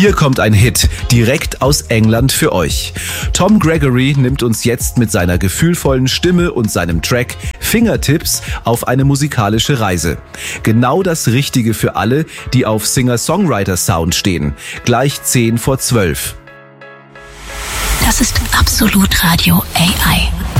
Hier kommt ein Hit, direkt aus England für euch. Tom Gregory nimmt uns jetzt mit seiner gefühlvollen Stimme und seinem Track Fingertips auf eine musikalische Reise. Genau das Richtige für alle, die auf Singer-Songwriter-Sound stehen. Gleich 10 vor 12. Das ist Absolut Radio AI.